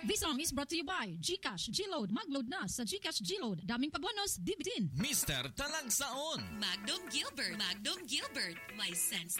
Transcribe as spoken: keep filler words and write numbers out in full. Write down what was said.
This song is brought to you by GCash G-Load. Mag-load na sa GCash G-Load. Daming pa-bonus, di bitin. Mister Talagsaon. Magnum Gilbert. Magnum Gilbert. May sense